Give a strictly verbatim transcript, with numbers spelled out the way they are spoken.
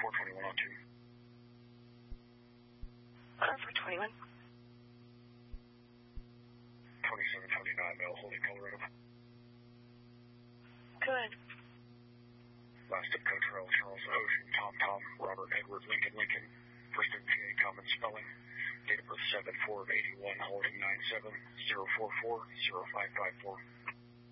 four twenty-one oh two. Uh, for twenty-one. twenty-seven twenty-nine, male, holding Colorado. Good. Last of Cottrell, Charles Ocean, Tom Tom, Robert Edward Lincoln Lincoln. First M P A, common spelling. Date of birth seven four of eighty-one, holding nine seven zero four four zero five five four.